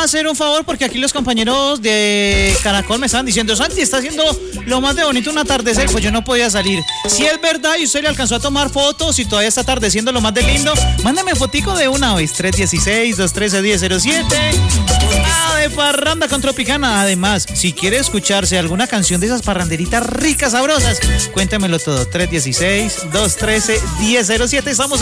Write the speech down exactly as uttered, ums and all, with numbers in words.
hacer un favor porque aquí los compañeros de Caracol me estaban diciendo, Santi, está haciendo lo más de bonito un atardecer, pues yo no podía salir. Si es verdad y usted le alcanzó a tomar fotos y todavía está atardeciendo lo más de lindo, mándame fotico de una vez, tres uno seis, dos uno tres, uno cero cero siete. Ah, de parranda con Tropicana. Además, si quiere escucharse alguna canción de esas parranderitas ricas, sabrosas, cuéntemelo todo, tres uno seis, dos uno tres, uno cero cero siete. Estamos